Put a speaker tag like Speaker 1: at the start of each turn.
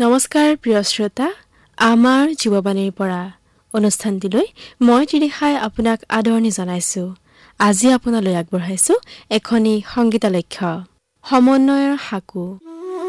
Speaker 1: নমস্কাৰ প্ৰিয় শ্ৰোতা, আমাৰ জীৱবাণীৰ পৰা অনুষ্ঠানটিলৈ মই তিৰিহাই আপোনাক আদৰণি জনাইছো। আজি আপোনালৈ আগবঢ়াইছো এখনি সংগীতালক্ষ্য সমন্বয়ৰ সাকু।